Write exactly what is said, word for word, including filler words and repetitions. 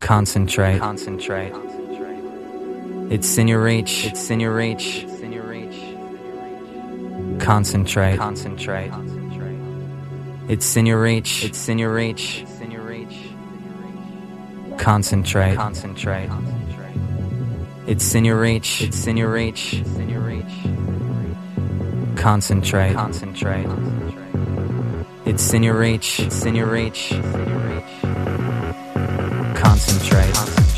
Concentrate. Concentrate. It's in your reach. It's in your reach. Concentrate. Concentrate. It's in your reach. It's in your reach. Concentrate. Concentrate. It's in your reach. It's in your reach. Concentrate. Concentrate. It's in your reach. It's in your reach.